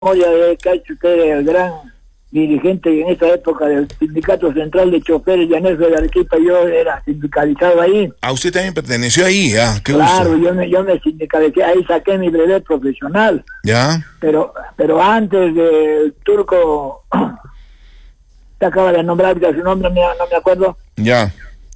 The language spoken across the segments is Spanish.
memoria de que ha hecho usted el gran dirigente en esa época del Sindicato Central de Choferes Llaneros de Arequipa. Yo era sindicalizado ahí. Ah, usted también perteneció ahí, qué claro, gusto. yo me sindicalicé, ahí saqué mi brevet profesional. Ya. Pero antes del turco, te acaba de nombrar, que su nombre no me acuerdo. Ya.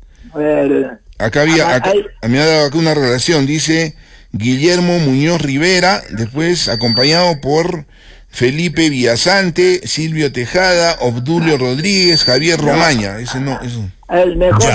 Acá me ha dado acá una relación, dice Guillermo Muñoz Rivera, después acompañado por Felipe Villasante, Silvio Tejada, Obdulio Rodríguez, Javier Romaña. Ese no, eso. El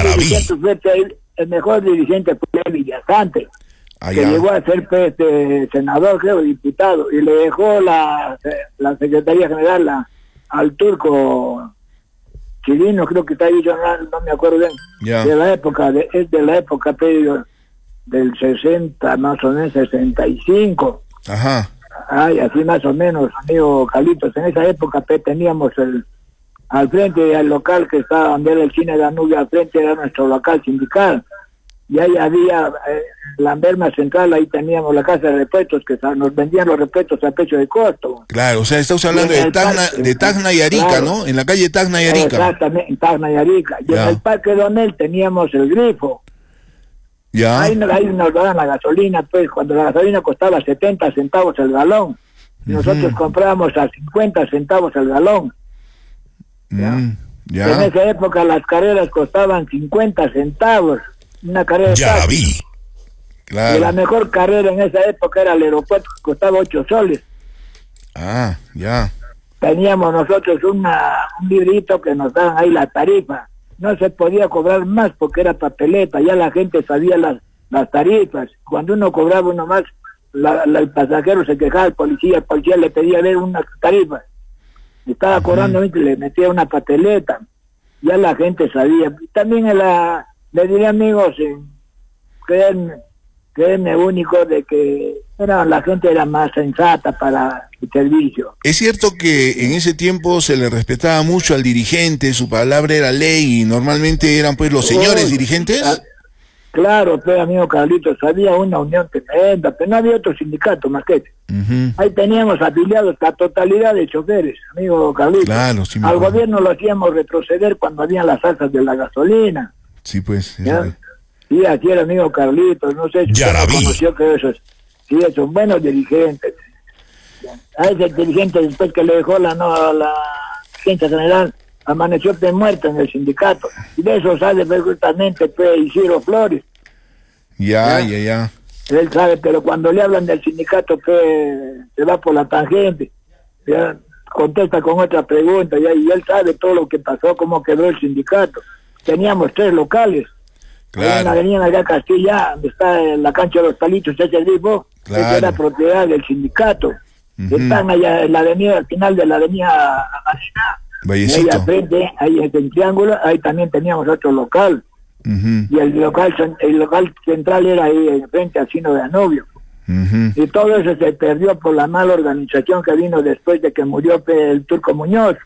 mejor dirigente fue Villasante, que llegó a ser senador, creo, diputado, y le dejó la Secretaría General al turco Chilino, creo que está ahí, yo no me acuerdo bien. De la época, es de la época del 60, más o menos 65. Ajá. Ay, así más o menos, amigo Carlitos. En esa época teníamos al frente del local que estaba donde era el cine Danubio, al frente era nuestro local sindical. Y ahí había la Amberma Central, ahí teníamos la casa de repuestos, que nos vendían los repuestos a precio de costo. Claro, o sea, estamos hablando de Tacna y Arica, claro, ¿no? En la calle Tacna y Arica. Exactamente, en Tacna y Arica. Y en el Parque Donel teníamos el Grifo. Ya. Ahí nos daban la gasolina, pues, cuando la gasolina costaba 70 centavos el galón. Nosotros comprábamos a 50 centavos el galón. ¿Ya? En esa época las carreras costaban 50 centavos. Una carrera ya la vi. Claro. Y la mejor carrera en esa época era el aeropuerto, que costaba 8 soles. Ah, ya. Teníamos nosotros un librito que nos daban ahí la tarifa. No se podía cobrar más porque era papeleta, ya la gente sabía las tarifas. Cuando uno cobraba uno más, el pasajero se quejaba, el policía le pedía ver unas tarifas. Estaba cobrando, le metía una papeleta, ya la gente sabía. También le diría, amigos, créanme único de que la gente era más sensata para el servicio. Es cierto que en ese tiempo se le respetaba mucho al dirigente, su palabra era ley, y normalmente eran pues los señores dirigentes. Claro, pues, amigo Carlitos, había una unión tremenda, pero no había otro sindicato más que ese. Ahí teníamos afiliados la totalidad de choferes, amigo Carlitos. Claro, sí, al gobierno lo hacíamos retroceder cuando habían las alzas de la gasolina. Sí, pues. Sí, aquí era amigo Carlitos, no sé si usted conoció que sí, son buenos dirigentes. A ese dirigente, después que le dejó la agencia general, amaneció muerto en el sindicato. Y de eso sabe perfectamente Isidro Flores. Ya. Él sabe, pero cuando le hablan del sindicato, se va por la tangente. Ya contesta con otra pregunta, y él sabe todo lo que pasó, cómo quedó el sindicato. Teníamos 3 locales. Claro. En la avenida María Castilla, donde está la cancha de los Palitos, ese Grifo, esa era propiedad del sindicato. Están allá en la avenida, al final de la avenida Vallecito. Ahí al frente, ahí en el triángulo, ahí también teníamos otro local. Y el local central era ahí en frente al Cine de Danubio. Y todo eso se perdió por la mala organización que vino después de que murió el turco Muñoz.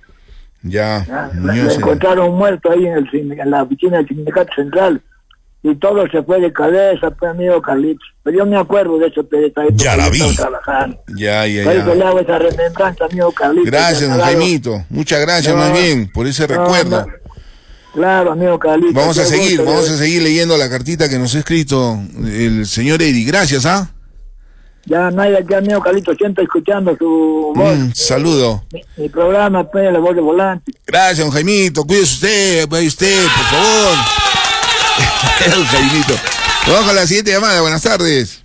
Lo encontraron muerto ahí en la oficina del sindicato central. Y todo se fue de cabeza, pues, amigo Carlitos. Pero yo me acuerdo de eso, ya la vi. Ya. Por eso le hago esa remembranza, amigo Carlitos. Gracias, don Jaimito. Muchas gracias, más bien, por ese recuerdo. Claro, amigo Carlitos. Vamos a seguir leyendo la cartita que nos ha escrito el señor Eddie. Gracias, Ya no hay aquí, amigo Carlitos, siento escuchando su voz. Saludo. Mi programa, pues, la voz de volante. Gracias, don Jaimito. Cuídese usted, por favor. Don Jaimito. Vamos con la siguiente llamada. Buenas tardes.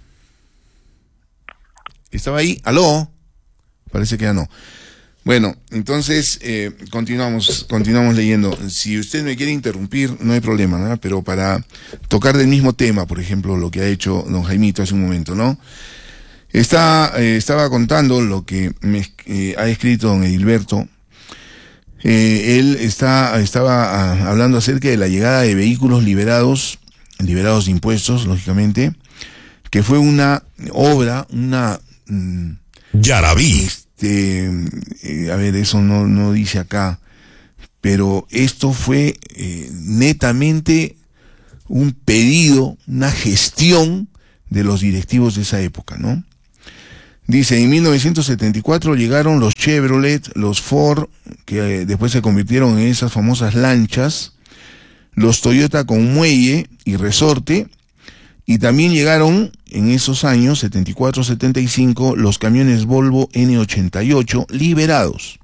¿Estaba ahí? ¿Aló? Parece que ya no. Bueno, entonces continuamos leyendo. Si usted me quiere interrumpir, no hay problema, ¿no? Pero para tocar del mismo tema, por ejemplo, lo que ha hecho don Jaimito hace un momento, ¿no? Estaba contando lo que ha escrito don Edilberto. Él estaba hablando acerca de la llegada de vehículos liberados de impuestos, lógicamente, que fue una obra, ya la vi. A ver, eso no dice acá, pero esto fue netamente un pedido, una gestión de los directivos de esa época, ¿no? Dice, en 1974 llegaron los Chevrolet, los Ford, que después se convirtieron en esas famosas lanchas, los Toyota con muelle y resorte, y también llegaron en esos años, 74-75, los camiones Volvo N88 liberados.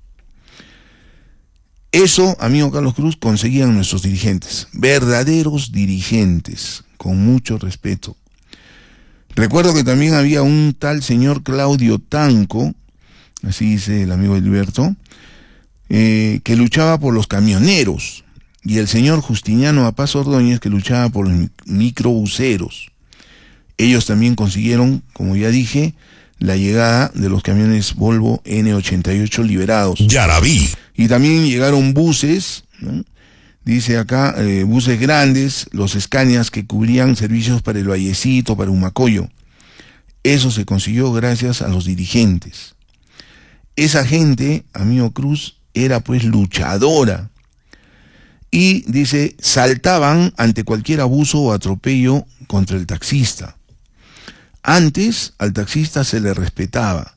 Eso, amigo Carlos Cruz, conseguían nuestros dirigentes, verdaderos dirigentes, con mucho respeto. Recuerdo que también había un tal señor Claudio Tanco, así dice el amigo Hilberto, que luchaba por los camioneros, y el señor Justiniano Apaz Ordóñez, que luchaba por los microbuseros. Ellos también consiguieron, como ya dije, la llegada de los camiones Volvo N88 liberados. Ya la vi. Y también llegaron buses, ¿no? Dice acá, buses grandes, los Scanias que cubrían servicios para el Vallecito, para Humacoyo. Eso se consiguió gracias a los dirigentes. Esa gente, amigo Cruz, era pues luchadora. Y, dice, saltaban ante cualquier abuso o atropello contra el taxista. Antes al taxista se le respetaba.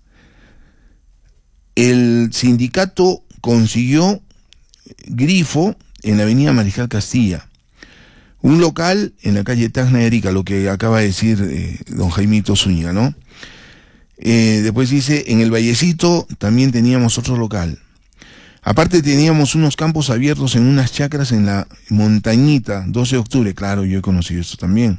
El sindicato consiguió grifo en la avenida Mariscal Castilla, un local en la calle Tacna de Arica, lo que acaba de decir don Jaimito Zúñiga, ¿no? Después dice, en el Vallecito también teníamos otro local. Aparte teníamos unos campos abiertos en unas chacras en la Montañita, 12 de octubre, claro, yo he conocido esto también.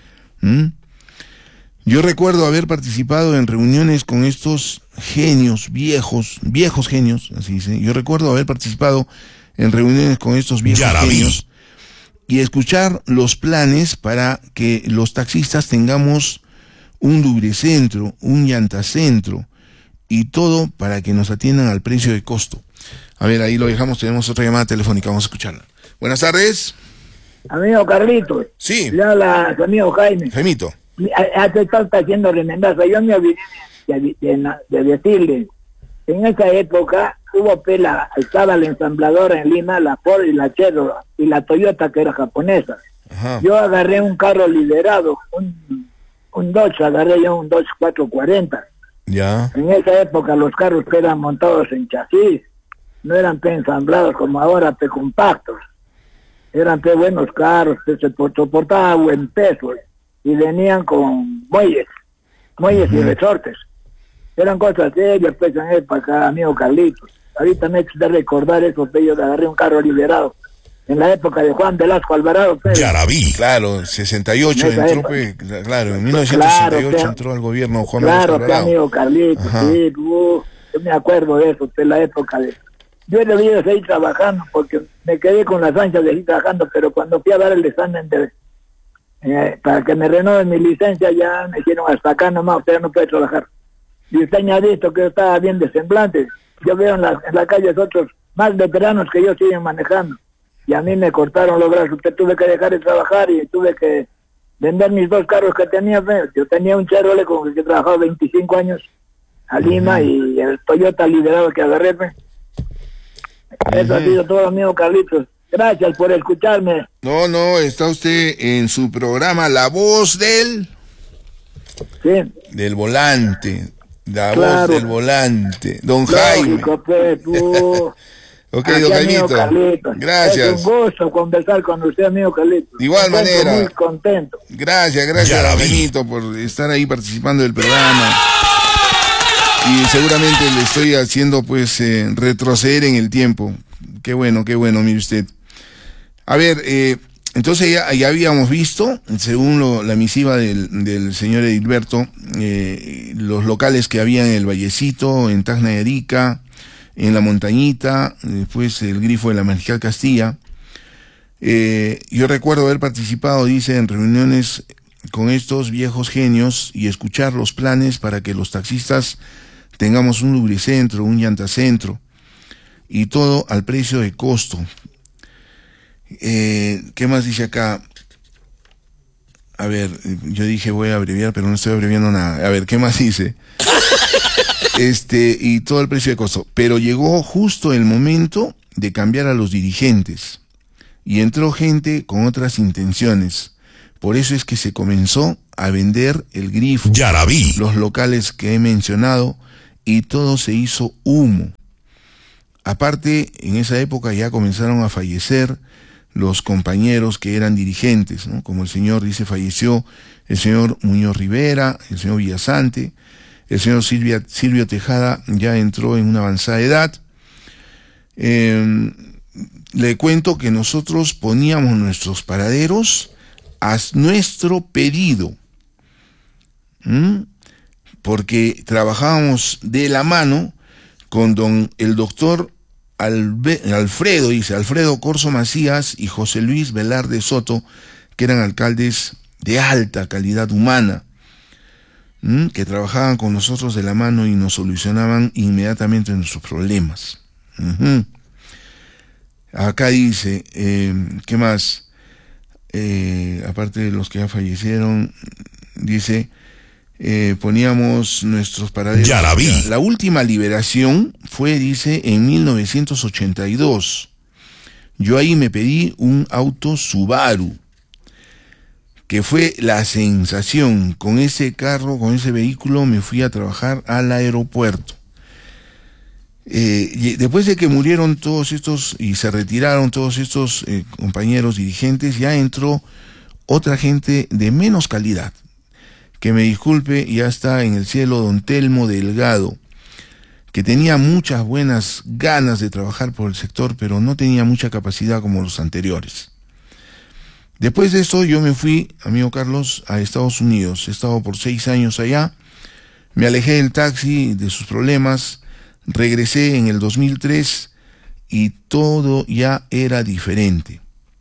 Yo recuerdo haber participado en reuniones con estos genios, viejos genios, así dice. Yo recuerdo haber participado en reuniones con estos viejos genios y escuchar los planes para que los taxistas tengamos un lubricentro, un llantacentro y todo para que nos atiendan al precio de costo. A ver, ahí lo dejamos, tenemos otra llamada telefónica, vamos a escucharla. Buenas tardes. Amigo Carlitos. Sí. Le habla su amigo Jaime. Jaimito. Te está haciendo remendaza. Yo me olvidé de decirle, en esa época hubo estaba la ensambladora en Lima, la Ford y la Chevrolet, y la Toyota, que era japonesa. Ajá. Yo agarré un carro liberado, un Dodge, agarré yo un Dodge 440. Ya. En esa época los carros que eran montados en chasis, no eran ensamblados como ahora, compactos. Eran buenos carros, se soportaban buen peso, y venían con muelles y resortes. Eran cosas serias, pues, en época, amigo Carlitos. Ahorita me he hecho de recordar eso, yo agarré un carro liberado en la época de Juan Velasco Alvarado. Pues. Ya la vi. Claro, 68 entró, pues, claro, en 1968 claro, entró al gobierno Juan Velasco Alvarado. Claro, amigo Carlitos, sí, yo me acuerdo de eso, de la época de... Yo he debido seguir trabajando porque me quedé con las ansias de seguir trabajando, pero cuando fui a dar el examen para que me renueven mi licencia, ya me dijeron hasta acá nomás, usted no puede trabajar. Y usted me ha visto que yo estaba bien de semblante. Yo veo en la calle otros más veteranos que yo siguen manejando. Y a mí me cortaron los brazos. Usted tuve que dejar de trabajar y tuve que vender mis dos carros que tenía. Yo tenía un Chevrolet con el que he trabajado 25 años a Lima y el Toyota liberado que agarré. Eso ha sido todo, amigo Carlitos. Gracias por escucharme. No, está usted en su programa La Voz del Volante. La Voz del Volante. Don Jaime. Pues, ok, don Jaimito. Gracias. Es un gusto conversar con usted, amigo Carlitos. De igual manera. Muy contento. Gracias, don Jaimito, por estar ahí participando del programa. Y seguramente le estoy haciendo pues retroceder en el tiempo. Qué bueno, mire usted. A ver, entonces ya habíamos visto, según la misiva del señor Edilberto, los locales que había en el Vallecito, en Tacna de Arica, en la Montañita, después el grifo de la Mariscal Castilla. Yo recuerdo haber participado, dice, en reuniones con estos viejos genios y escuchar los planes para que los taxistas tengamos un lubricentro, un llantacentro, y todo al precio de costo. ¿Qué más dice acá? A ver, yo dije voy a abreviar, pero no estoy abreviando nada. A ver, ¿qué más dice? Y todo el precio de costo. Pero llegó justo el momento de cambiar a los dirigentes. Y entró gente con otras intenciones. Por eso es que se comenzó a vender el grifo, Yaraví, los locales que he mencionado, y todo se hizo humo. Aparte, en esa época ya comenzaron a fallecer los compañeros que eran dirigentes, ¿no? Como el señor, dice, falleció el señor Muñoz Rivera, el señor Villasante, el señor Silvio Tejada ya entró en una avanzada edad. Le cuento que nosotros poníamos nuestros paraderos a nuestro pedido, porque trabajábamos de la mano con el doctor Alfredo Corso Macías y José Luis Velarde Soto, que eran alcaldes de alta calidad humana, que trabajaban con nosotros de la mano y nos solucionaban inmediatamente nuestros problemas. Acá dice, ¿qué más? Aparte de los que ya fallecieron, dice, poníamos nuestros paraderos. Yaraví. La última liberación fue, dice, en 1982. Yo ahí me pedí un auto Subaru, que fue la sensación. Con ese carro, con ese vehículo, me fui a trabajar al aeropuerto. Después de que murieron todos estos y se retiraron todos estos compañeros dirigentes, ya entró otra gente de menos calidad. Que me disculpe, ya está en el cielo don Telmo Delgado, que tenía muchas buenas ganas de trabajar por el sector, pero no tenía mucha capacidad como los anteriores. Después de eso yo me fui, amigo Carlos, a Estados Unidos. He estado por 6 años allá, me alejé del taxi, de sus problemas, regresé en el 2003 y todo ya era diferente.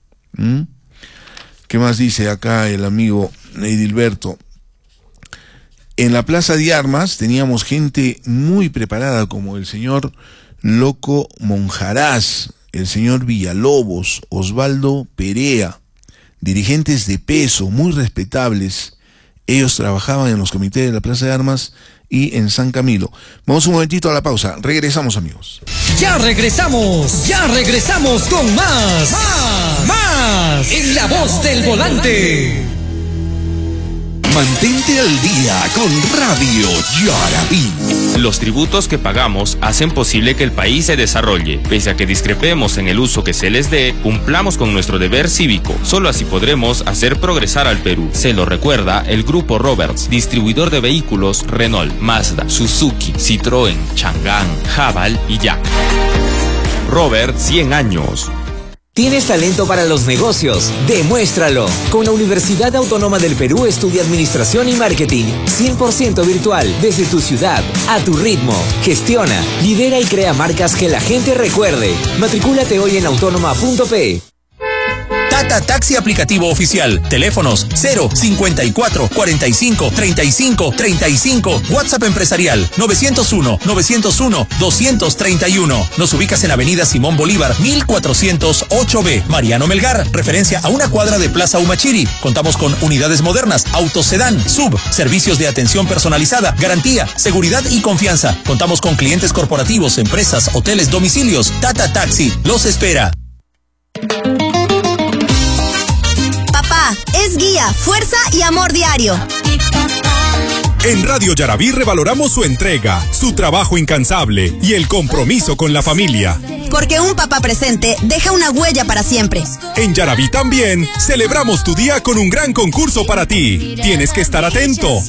¿Qué más dice acá el amigo Edilberto? En la Plaza de Armas teníamos gente muy preparada como el señor Loco Monjaraz, el señor Villalobos, Osvaldo Perea, dirigentes de peso, muy respetables. Ellos trabajaban en los comités de la Plaza de Armas y en San Camilo. Vamos un momentito a la pausa. Regresamos, amigos. ¡Ya regresamos! Con más en La Voz del Volante. Mantente al día con Radio Yaraví. Los tributos que pagamos hacen posible que el país se desarrolle. Pese a que discrepemos en el uso que se les dé, cumplamos con nuestro deber cívico. Solo así podremos hacer progresar al Perú. Se lo recuerda el Grupo Roberts, distribuidor de vehículos Renault, Mazda, Suzuki, Citroën, Chang'an, Haval y Jack. Robert, 100 años. ¿Tienes talento para los negocios? ¡Demuéstralo! Con la Universidad Autónoma del Perú estudia Administración y Marketing 100% virtual, desde tu ciudad, a tu ritmo. Gestiona, lidera y crea marcas que la gente recuerde. Matricúlate hoy en autónoma.pe. Tata Taxi aplicativo oficial. Teléfonos 054 45 35 35. WhatsApp empresarial 901 231. Nos ubicas en Avenida Simón Bolívar 1408B. Mariano Melgar, referencia a una cuadra de Plaza Humachiri. Contamos con unidades modernas, autos sedán, sub, servicios de atención personalizada, garantía, seguridad y confianza. Contamos con clientes corporativos, empresas, hoteles, domicilios. Tata Taxi los espera. Es guía, fuerza y amor diario. En Radio Yaraví revaloramos su entrega, su trabajo incansable y el compromiso con la familia. Porque un papá presente deja una huella para siempre. En Yaraví también celebramos tu día con un gran concurso para ti. Tienes que estar atento.